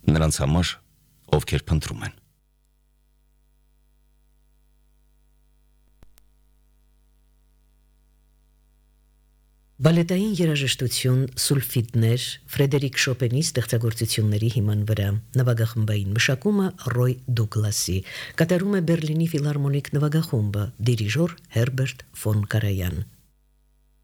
նրանց համար, ովքեր փնտրում են։ Բալետային երաժշտություն, սուլֆիդներ, Ֆրեդերիկ Շոպենի ստեղծագործությունների հիման վրա, նվագախմբային մշակումը Ռոյ Դուգլասի, կատարում է Բերլինի ֆիլհարմոնիկ նվագախումբը, դիրիժոր Հերբերտ ֆոն Կարայան։